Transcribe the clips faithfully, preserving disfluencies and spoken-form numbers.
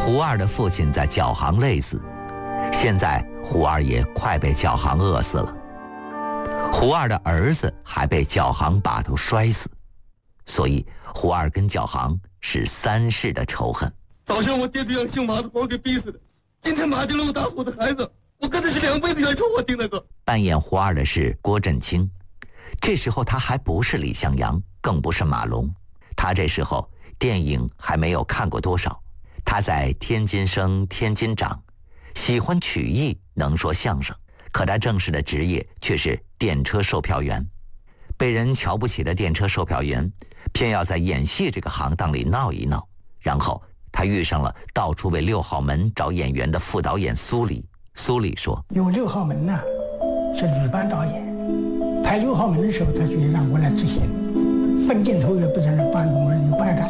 胡二的父亲在脚行累死，现在胡二爷快被脚行饿死了，胡二的儿子还被脚行把头摔死，所以胡二跟脚行是三世的仇恨。 早上我爹就让姓马的活给逼死的，今天马金龙打死我的孩子，我跟的是两辈子冤仇，我听那个。 扮演胡二的是郭振清，这时候他还不是李向阳，更不是马龙，他这时候电影还没有看过多少，他在天津生天津长，喜欢曲艺，能说相声，可他正式的职业却是电车售票员。被人瞧不起的电车售票员，偏要在演戏这个行当里闹一闹，然后他遇上了到处为六号门找演员的副导演苏里。苏里说：“ 有六号门呢，是吕班导演，拍六号门的时候，他就让我来执行，分镜头也不在那办公室，你不爱干。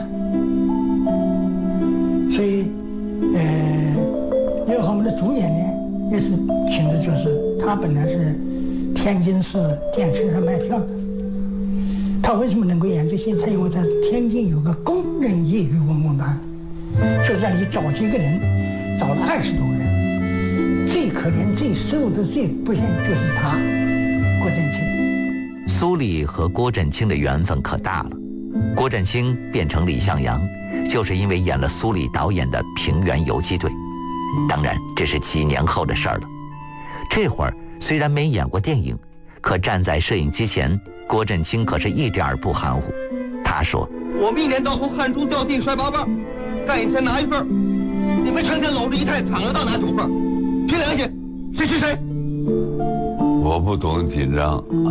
所以，呃，六号门的主演呢，也是请的就是他本来是天津市电车上卖票的，他为什么能够演这些？他因为在天津有个工人业余文文班，就在那里找几个人，找了二十多个人。”最可怜、最瘦的、最不幸就是他，郭振清。 苏里和郭振清的缘分可大了，郭振清变成李向阳，就是因为演了苏里导演的《平原游击队》。当然，这是几年后的事儿了。这会儿虽然没演过电影，可站在摄影机前，郭振清可是一点儿不含糊。他说：“ 我们一年到头汗珠掉地摔八瓣，干一天拿一份，你们成天搂着一太躺着到拿九份。凭良心，谁是谁？” 我不懂紧张啊，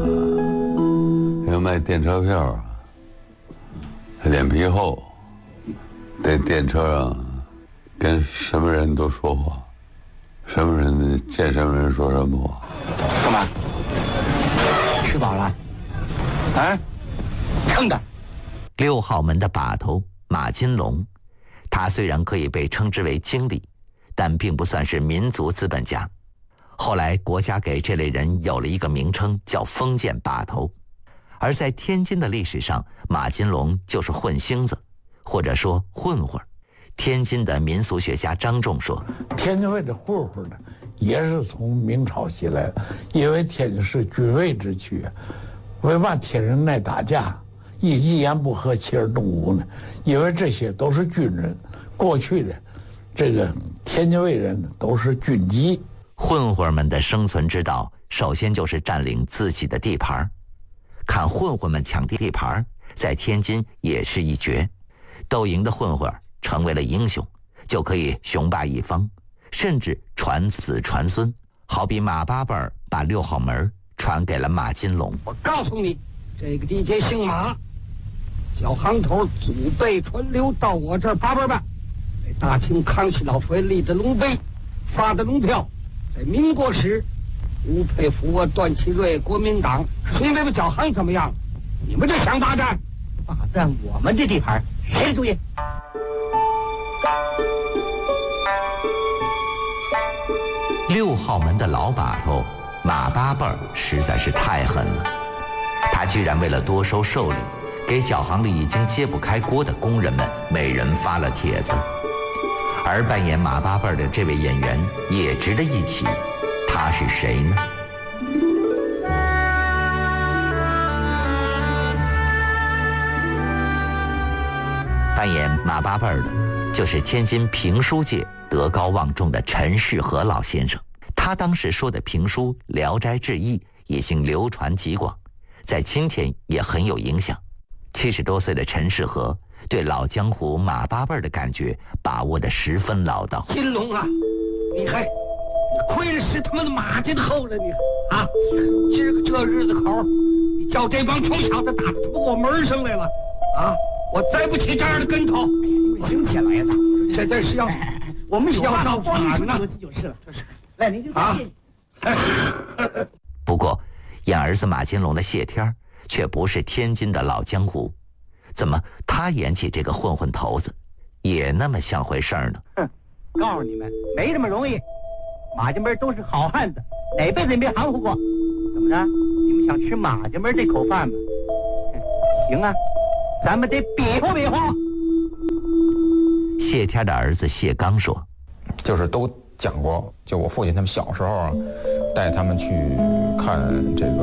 要卖电车票，脸皮厚，在电车上跟什么人都说话，什么人见什么人说什么话。 干嘛？吃饱了？啊？撑的。 六号门的把头马金龙，他虽然可以被称之为经理，但并不算是民族资本家。后来国家给这类人有了一个名称，叫封建把头。而在天津的历史上，马金龙就是混星子，或者说混混。天津的民俗学家张仲说， 天津卫的混混呢，也是从明朝起来的，因为天津是军卫之区，为嘛天人爱打架，一一言不合起而动武呢？因为这些都是军人，过去的这个天津卫人都是军籍。 混混们的生存之道，首先就是占领自己的地盘。看混混们抢地盘，在天津也是一绝。斗赢的混混成为了英雄，就可以雄霸一方，甚至传子传孙。好比马八辈儿把六号门传给了马金龙。 我告诉你，这个地界姓马，小行头祖辈传流到我这儿八辈吧。在大清康熙老佛爷立的龙碑，发的龙票，在民国时，吴佩孚、段祺瑞、国民党谁为了小行怎么样？你们这想霸占，霸占我们这地盘，谁的主意？ 六号门的老把头马八辈儿实在是太狠了，他居然为了多收寿礼，给脚行里已经揭不开锅的工人们每人发了帖子。而扮演马八辈儿的这位演员也值得一提，他是谁呢？扮演马八辈儿的就是天津评书界德高望重的陈士和老先生。他当时说的评书《聊斋志异》已经流传极广，在今天也很有影响。七十多岁的陈士和对老江湖马八辈儿的感觉把握得十分老道。 金龙啊，你还亏了是他妈的马金后了你啊！今儿个这日子口，你叫这帮穷小子打到他妈我门上来了啊！我栽不起这样的跟头。 你行起来呀， 这这是要我们有要照法呢就是了。这是，来您就啊。 不过，演儿子马金龙的谢天却不是天津的老江湖，怎么他演起这个混混头子，也那么像回事儿呢？ 哼，告诉你们，没这么容易。马家门都是好汉子，哪辈子也没含糊过。怎么着？你们想吃马家门这口饭吗？行啊，咱们得比划比划。 谢天的儿子谢刚说：“ 就是都讲过，就我父亲他们小时候啊，带他们去看这个